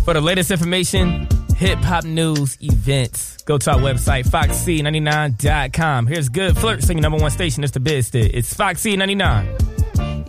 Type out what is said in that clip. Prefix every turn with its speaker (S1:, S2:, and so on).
S1: For the latest information, hip-hop news, events, go to our website, foxc99.com. Here's Good Flirt, singing number one station. It's the biz. It's Foxy 99.